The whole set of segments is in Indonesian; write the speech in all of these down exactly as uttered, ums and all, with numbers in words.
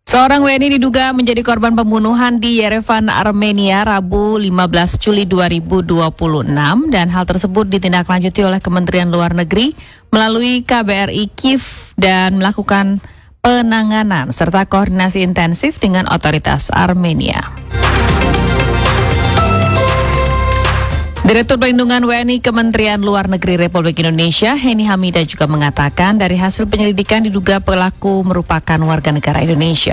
Seorang W N I diduga menjadi korban pembunuhan di Yerevan, Armenia, Rabu lima belas Juli dua ribu dua puluh enam dan hal tersebut ditindaklanjuti oleh Kementerian Luar Negeri melalui K B R I Kiev dan melakukan penanganan serta koordinasi intensif dengan otoritas Armenia. Direktur Pelindungan W N I Kementerian Luar Negeri Republik Indonesia, Heni Hamidah juga mengatakan dari hasil penyelidikan diduga pelaku merupakan warga negara Indonesia.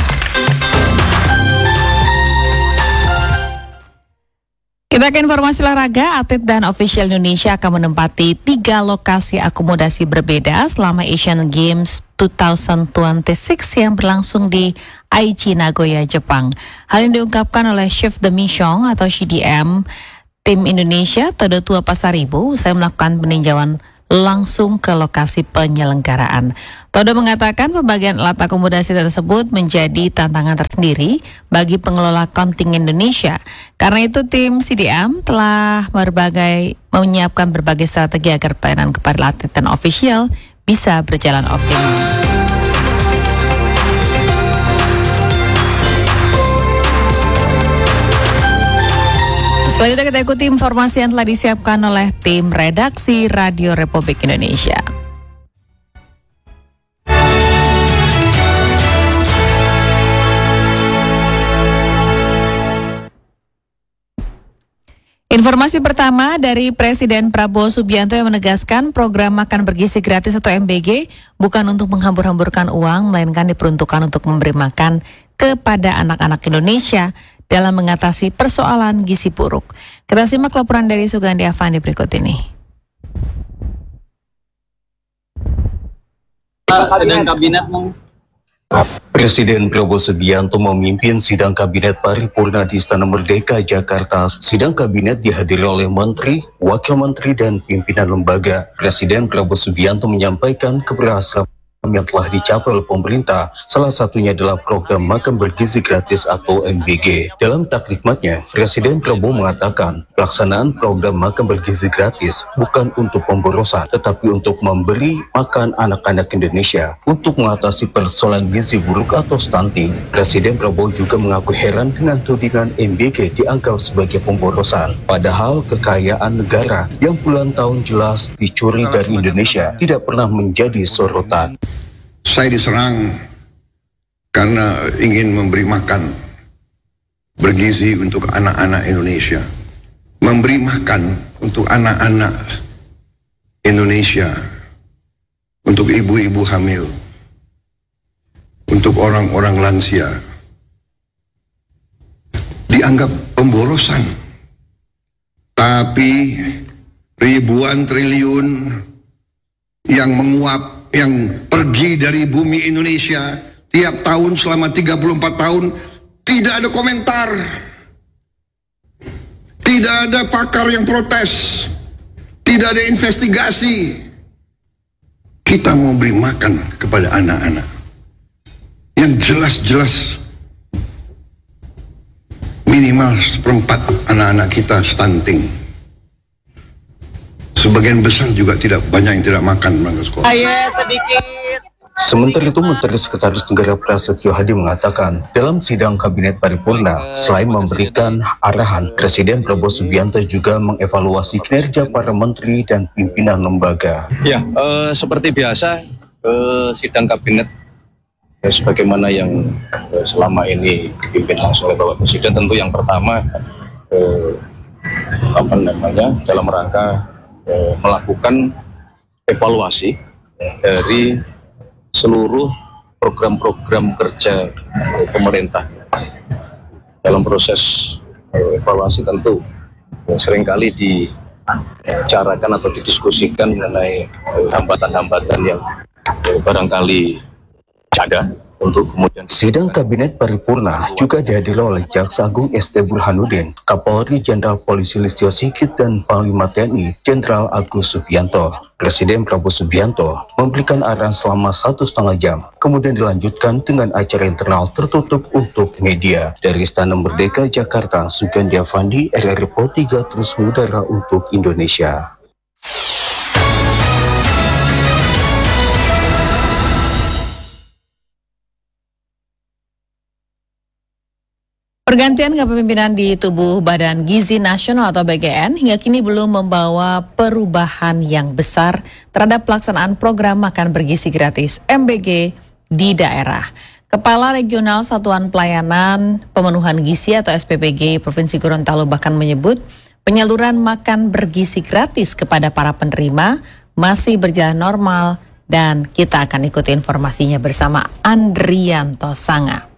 Kita ke informasi olahraga, atlet dan ofisial Indonesia akan menempati tiga lokasi akomodasi berbeda selama Asian Games dua ribu dua puluh enam yang berlangsung di Aichi, Nagoya, Jepang. Hal ini diungkapkan oleh Chef de Mission atau C D M Tim Indonesia, Todo Tua Pasaribu, usai melakukan peninjauan langsung ke lokasi penyelenggaraan. Todo mengatakan pembagian alat akomodasi tersebut menjadi tantangan tersendiri bagi pengelola kontingen Indonesia. Karena itu tim C D M telah berbagai menyiapkan berbagai strategi agar pelayanan kepada atlet dan ofisial bisa berjalan optimal. Selanjutnya kita ikuti informasi yang telah disiapkan oleh tim redaksi Radio Republik Indonesia. Informasi pertama dari Presiden Prabowo Subianto yang menegaskan program makan bergizi gratis atau M B G bukan untuk menghambur-hamburkan uang, melainkan diperuntukkan untuk memberi makan kepada anak-anak Indonesia dalam mengatasi persoalan gizi buruk. Kita simak laporan dari Sugandi Avandi berikut ini. Sidang kabinet meng... Presiden Prabowo Subianto memimpin sidang kabinet paripurna di Istana Merdeka, Jakarta. Sidang kabinet dihadiri oleh menteri, wakil menteri, dan pimpinan lembaga. Presiden Prabowo Subianto menyampaikan keberhasilan yang telah dicapai oleh pemerintah, salah satunya adalah program makan bergizi gratis atau M B G. Dalam takrikmatnya, Presiden Prabowo mengatakan pelaksanaan program makan bergizi gratis bukan untuk pemborosan, tetapi untuk memberi makan anak-anak Indonesia untuk mengatasi persoalan gizi buruk atau stunting. Presiden Prabowo juga mengaku heran dengan tudingan M B G dianggap sebagai pemborosan, padahal kekayaan negara yang puluhan tahun jelas dicuri dari Indonesia tidak pernah menjadi sorotan. Saya diserang karena ingin memberi makan bergizi untuk anak-anak Indonesia. Memberi makan untuk anak-anak Indonesia, untuk ibu-ibu hamil, untuk orang-orang lansia, dianggap pemborosan. Tapi ribuan triliun yang menguap, yang pergi dari bumi Indonesia tiap tahun selama tiga puluh empat tahun, tidak ada komentar, tidak ada pakar yang protes, tidak ada investigasi. Kita mau beri makan kepada anak-anak yang jelas-jelas minimal seperempat anak-anak kita stunting. Sebagian besar juga tidak banyak yang tidak makan berangkat sekolah. Ayo sedikit. Sementara itu, Menteri Sekretaris Negara Prasetyo Hadi mengatakan dalam sidang kabinet paripurna, selain memberikan arahan, Presiden Prabowo Subianto juga mengevaluasi kinerja para menteri dan pimpinan lembaga. Ya, eh, seperti biasa, eh, sidang kabinet eh, sebagaimana yang eh, selama ini dipimpin langsung oleh Bapak Presiden, tentu yang pertama eh, apa namanya dalam rangka melakukan evaluasi dari seluruh program-program kerja pemerintah. Dalam proses evaluasi tentu seringkali dibicarakan atau didiskusikan mengenai hambatan-hambatan yang barangkali ada untuk kemudian. Sidang kabinet paripurna juga dihadiri oleh Jaksa Agung S T Burhanuddin, Kapolri Jenderal Polisi Listio Sigit, dan Panglima T N I Jenderal Agus Subianto. Presiden Prabowo Subianto memberikan arahan selama satu setengah jam, kemudian dilanjutkan dengan acara internal tertutup untuk media. Dari Istana Merdeka, Jakarta, Sugandi Avandi, R R I Po tiga terus mengudara untuk Indonesia. Pergantian kepemimpinan di tubuh Badan Gizi Nasional atau B G N hingga kini belum membawa perubahan yang besar terhadap pelaksanaan program makan bergizi gratis M B G di daerah. Kepala Regional Satuan Pelayanan Pemenuhan Gizi atau S P P G Provinsi Gorontalo bahkan menyebut penyaluran makan bergizi gratis kepada para penerima masih berjalan normal, dan kita akan ikuti informasinya bersama Andrianto Sanga.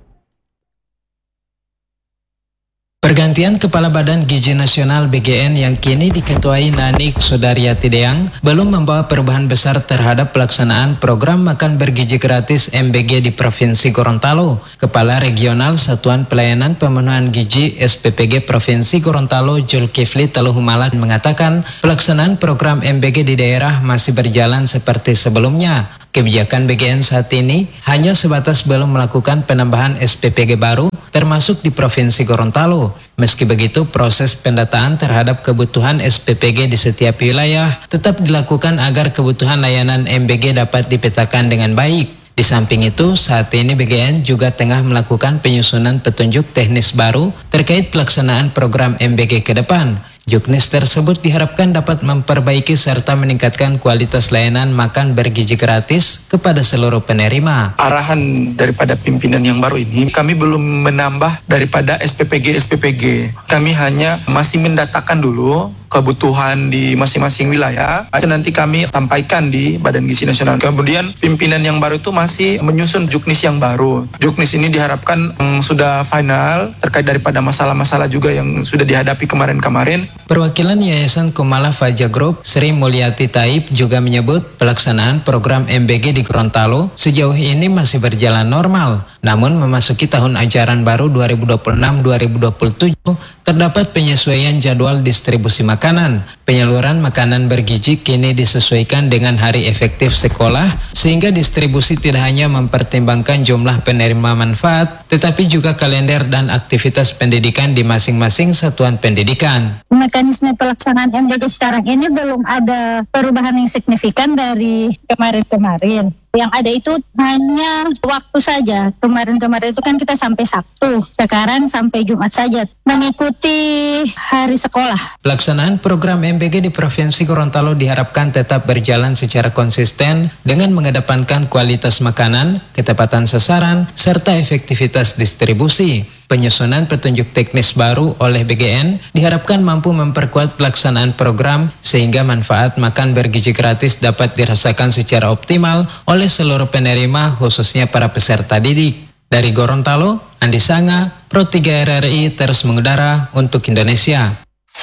Pergantian Kepala Badan Gizi Nasional B G N yang kini diketuai Nanik Sudaryati Deang belum membawa perubahan besar terhadap pelaksanaan program makan bergizi gratis M B G di Provinsi Gorontalo. Kepala Regional Satuan Pelayanan Pemenuhan Gizi S P P G Provinsi Gorontalo Julkifli Teluhumalak mengatakan pelaksanaan program M B G di daerah masih berjalan seperti sebelumnya. Kebijakan B G N saat ini hanya sebatas belum melakukan penambahan S P P G baru termasuk di Provinsi Gorontalo. Meski begitu, proses pendataan terhadap kebutuhan S P P G di setiap wilayah tetap dilakukan agar kebutuhan layanan M B G dapat dipetakan dengan baik. Di samping itu, saat ini B G N juga tengah melakukan penyusunan petunjuk teknis baru terkait pelaksanaan program M B G ke depan. Juknis tersebut diharapkan dapat memperbaiki serta meningkatkan kualitas layanan makan bergizi gratis kepada seluruh penerima. Arahan daripada pimpinan yang baru ini, kami belum menambah daripada S P P G S P P G. Kami hanya masih mendatakan dulu kebutuhan di masing-masing wilayah. Itu nanti kami sampaikan di Badan Gizi Nasional. Kemudian pimpinan yang baru itu masih menyusun juknis yang baru. Juknis ini diharapkan um, sudah final terkait daripada masalah-masalah juga yang sudah dihadapi kemarin-kemarin. Perwakilan Yayasan Kumala Faja Group Sri Mulyati Taib juga menyebut pelaksanaan program M B G di Gorontalo sejauh ini masih berjalan normal. Namun memasuki tahun ajaran baru dua ribu dua puluh enam dua ribu dua puluh tujuh terdapat penyesuaian jadwal distribusi makanan. Penyaluran makanan bergizi kini disesuaikan dengan hari efektif sekolah sehingga distribusi tidak hanya mempertimbangkan jumlah penerima manfaat tetapi juga kalender dan aktivitas pendidikan di masing-masing satuan pendidikan. Mekanisme pelaksanaan M B G sekarang ini belum ada perubahan yang signifikan dari kemarin-kemarin. Yang ada itu hanya waktu saja. Kemarin-kemarin itu kan kita sampai Sabtu, sekarang sampai Jumat saja, mengikuti hari sekolah. Pelaksanaan program M B G di Provinsi Gorontalo diharapkan tetap berjalan secara konsisten dengan mengedepankan kualitas makanan, ketepatan sasaran, serta efektivitas distribusi. Penyusunan petunjuk teknis baru oleh B G N diharapkan mampu memperkuat pelaksanaan program sehingga manfaat makan bergizi gratis dapat dirasakan secara optimal oleh seluruh penerima khususnya para peserta didik. Dari Gorontalo, Andi Sanga, Pro tiga R R I terus mengudara untuk Indonesia.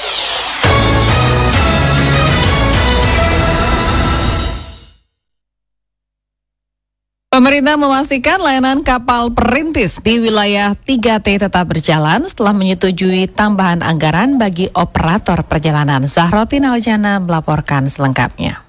Pemerintah memastikan layanan kapal perintis di wilayah tiga T tetap berjalan setelah menyetujui tambahan anggaran bagi operator perjalanan. Zahrotin Aljana melaporkan selengkapnya.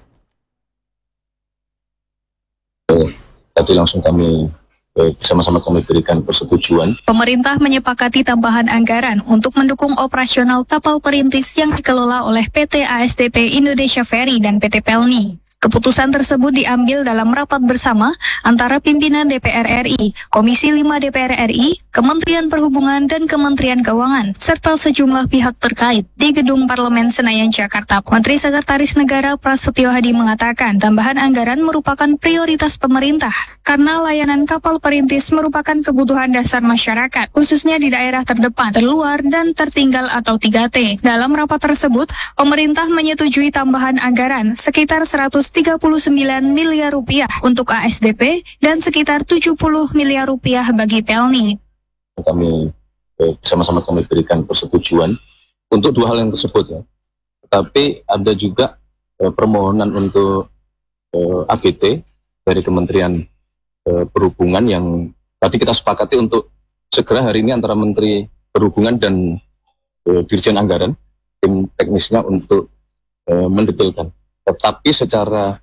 Tadi langsung kami bersama-sama kami berikan persetujuan. Pemerintah menyepakati tambahan anggaran untuk mendukung operasional kapal perintis yang dikelola oleh P T A S D P Indonesia Ferry dan P T Pelni. Keputusan tersebut diambil dalam rapat bersama antara pimpinan D P R R I, Komisi lima D P R R I, Kementerian Perhubungan dan Kementerian Keuangan, serta sejumlah pihak terkait di Gedung Parlemen Senayan, Jakarta. Menteri Sekretaris Negara Prasetyo Hadi mengatakan tambahan anggaran merupakan prioritas pemerintah karena layanan kapal perintis merupakan kebutuhan dasar masyarakat, khususnya di daerah terdepan, terluar, dan tertinggal atau tiga T. Dalam rapat tersebut, pemerintah menyetujui tambahan anggaran sekitar seratus tiga puluh sembilan miliar rupiah untuk A S D P dan sekitar tujuh puluh miliar rupiah bagi Pelni. Kami eh, bersama-sama kami berikan persetujuan untuk dua hal yang tersebut ya. Tetapi ada juga eh, permohonan untuk eh, A B T dari Kementerian eh, Perhubungan yang tadi kita sepakati untuk segera hari ini antara Menteri Perhubungan dan eh, Dirjen Anggaran tim teknisnya untuk eh, mendetailkan. Tetapi secara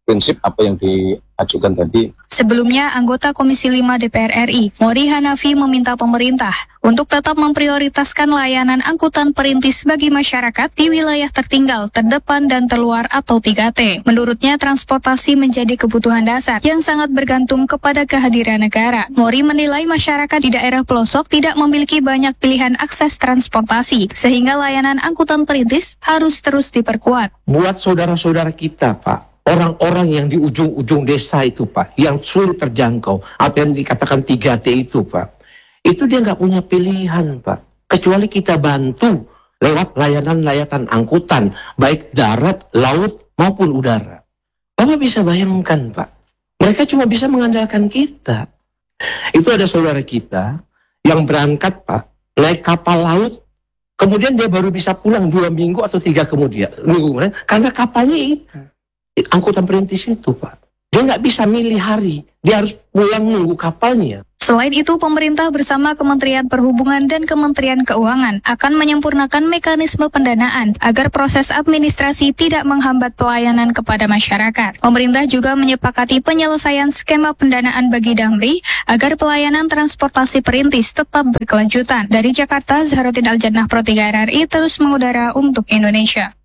prinsip apa yang diajukan tadi. Sebelumnya, anggota Komisi lima D P R R I, Mori Hanafi meminta pemerintah untuk tetap memprioritaskan layanan angkutan perintis bagi masyarakat di wilayah tertinggal, terdepan, dan terluar atau tiga T. Menurutnya, transportasi menjadi kebutuhan dasar yang sangat bergantung kepada kehadiran negara. Mori menilai masyarakat di daerah pelosok tidak memiliki banyak pilihan akses transportasi, sehingga layanan angkutan perintis harus terus diperkuat. Buat saudara-saudara kita, Pak, orang-orang yang di ujung-ujung desa itu, Pak, yang sulit terjangkau, atau yang dikatakan tiga T itu, Pak, itu dia nggak punya pilihan, Pak, kecuali kita bantu lewat layanan-layanan angkutan, baik darat, laut, maupun udara. Bapak bisa bayangkan, Pak, mereka cuma bisa mengandalkan kita. Itu ada saudara kita yang berangkat, Pak, naik kapal laut, kemudian dia baru bisa pulang dua minggu atau tiga kemudian, minggu kemudian, karena kapalnya itu. Angkutan perintis itu, Pak. Dia nggak bisa milih hari. Dia harus pulang nunggu kapalnya. Selain itu, pemerintah bersama Kementerian Perhubungan dan Kementerian Keuangan akan menyempurnakan mekanisme pendanaan agar proses administrasi tidak menghambat pelayanan kepada masyarakat. Pemerintah juga menyepakati penyelesaian skema pendanaan bagi Damri agar pelayanan transportasi perintis tetap berkelanjutan. Dari Jakarta, Zahrotin Aljannah, Pro tiga R R I terus mengudara untuk Indonesia.